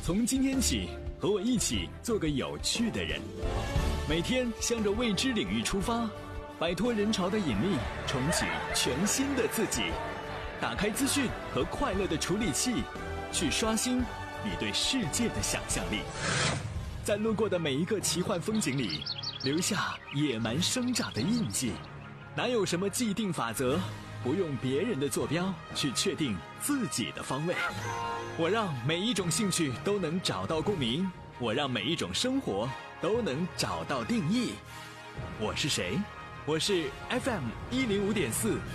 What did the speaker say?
从今天起，和我一起做个有趣的人，每天向着未知领域出发，摆脱人潮的引力，重启全新的自己。打开资讯和快乐的处理器，去刷新你对世界的想象力。在路过的每一个奇幻风景里，留下野蛮生长的印记。哪有什么既定法则，不用别人的坐标去确定自己的方位。我让每一种兴趣都能找到共鸣，我让每一种生活都能找到定义。我是谁？我是 FM105.4